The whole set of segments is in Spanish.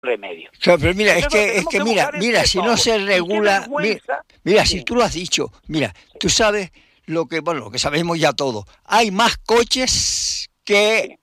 remedio. Claro, pero mira, Entonces, mira, si no se regula, mira, si sí. tú lo has dicho, mira, tú sabes lo que sabemos ya todo. Hay más coches que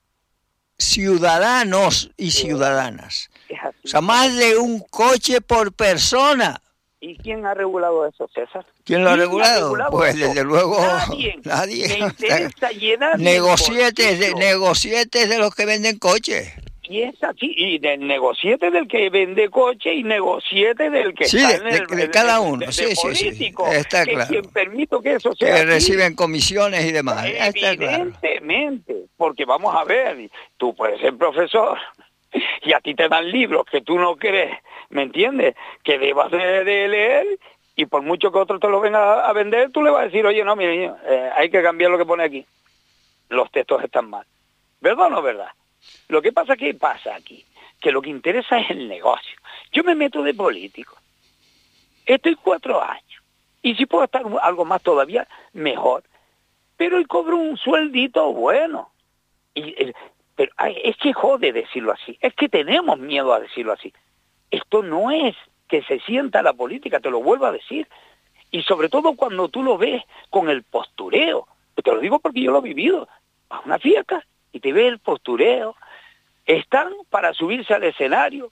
ciudadanos y ciudadanas. Es así. O sea, más de un coche por persona. ¿Y quién ha regulado eso, César? ¿Quién lo ha regulado? Pues eso? desde luego Nadie. Me interesa llenar negocietes de los que venden coches. Y es aquí, y del negociete del que vende coche y negociete del que está de cada uno, político, sí, está que claro. quien permito que eso sea Que así, reciben comisiones y demás. evidentemente, claro. Porque vamos a ver, tú puedes ser profesor y a ti te dan libros que tú no crees, ¿me entiendes? Que debas de leer, y por mucho que otro te lo venga a vender, tú le vas a decir, oye, no, mi niño, hay que cambiar lo que pone aquí. Los textos están mal. ¿Verdad o no verdad? Lo que pasa, ¿qué pasa aquí? Que lo que interesa es el negocio. Yo me meto de político. Estoy 4 años. Y si puedo estar algo más todavía, mejor. Pero hoy cobro un sueldito bueno. Pero es que jode decirlo así. Es que tenemos miedo a decirlo así. Esto no es que se sienta la política, te lo vuelvo a decir. Y sobre todo cuando tú lo ves con el postureo. Te lo digo porque yo lo he vivido. A una fiesta y te ve el postureo, están para subirse al escenario,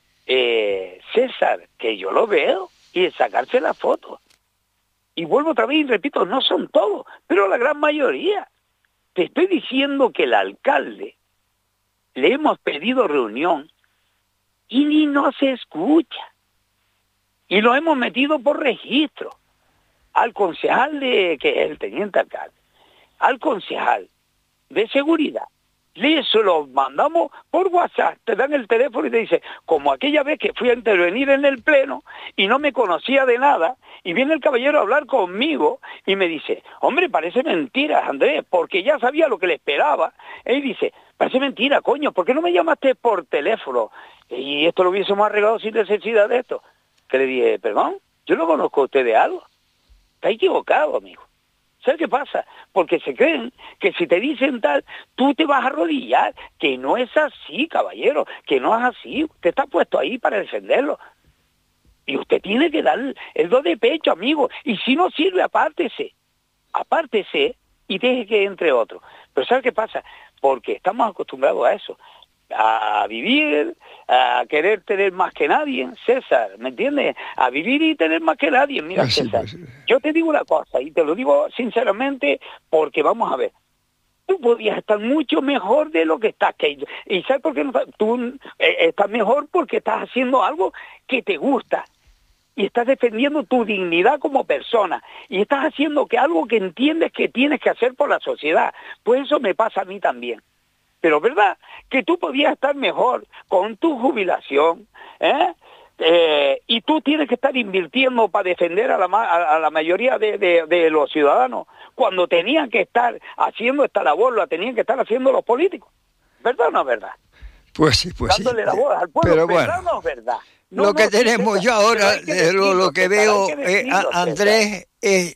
César, que yo lo veo, y sacarse la foto. Y vuelvo otra vez y repito, no son todos, pero la gran mayoría. Te estoy diciendo que el alcalde le hemos pedido reunión y ni nos escucha. Y lo hemos metido por registro. Al concejal que es el teniente alcalde, al concejal de seguridad, se lo mandamos por WhatsApp, te dan el teléfono y te dice, como aquella vez que fui a intervenir en el pleno y no me conocía de nada, y viene el caballero a hablar conmigo y me dice, hombre, parece mentira, Andrés, porque ya sabía lo que le esperaba. Él dice, parece mentira, coño, ¿por qué no me llamaste por teléfono? Y esto lo hubiésemos arreglado sin necesidad de esto. Que le dije, perdón, yo no conozco a usted de algo. Está equivocado, amigo. ¿Sabes qué pasa? Porque se creen que si te dicen tal, tú te vas a arrodillar, que no es así, caballero, que no es así. Usted está puesto ahí para defenderlo. Y usted tiene que dar el do de pecho, amigo. Y si no sirve, apártese y deje que entre otro. Pero ¿sabes qué pasa? Porque estamos acostumbrados a eso, a vivir, a querer tener más que nadie, César, ¿me entiendes? A vivir y tener más que nadie. Mira, César, yo te digo una cosa, y te lo digo sinceramente, porque vamos a ver, tú podías estar mucho mejor de lo que estás. ¿Y sabes por qué no estás? Tú estás mejor porque estás haciendo algo que te gusta, y estás defendiendo tu dignidad como persona, y estás haciendo que algo que entiendes que tienes que hacer por la sociedad. Pues eso me pasa a mí también. Pero verdad que tú podías estar mejor con tu jubilación, y tú tienes que estar invirtiendo para defender a la mayoría de los ciudadanos, cuando tenían que estar haciendo esta labor, la tenían que estar haciendo los políticos. ¿Verdad o no es verdad? Pues sí. Dándole la voz al pueblo, pero ¿verdad bueno, o no es verdad? Lo que tenemos yo ahora, lo que veo, Andrés, es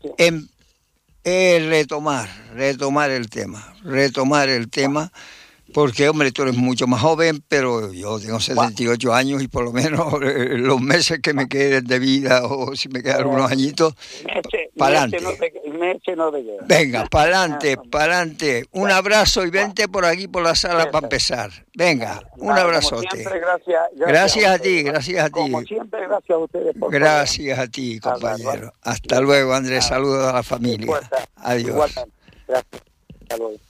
retomar el tema, porque, hombre, tú eres mucho más joven, pero yo tengo 78 años y por lo menos los meses que me queden de vida, o si me quedan algunos añitos, para adelante. Venga, para adelante. Un abrazo y vente por aquí, por la sala, para empezar. Venga, un abrazote. Como siempre, gracias a ti. Como siempre, gracias a ustedes. Gracias a ti, compañero. Hasta luego, Andrés. Saludos a la familia. Adiós. Gracias. Hasta luego.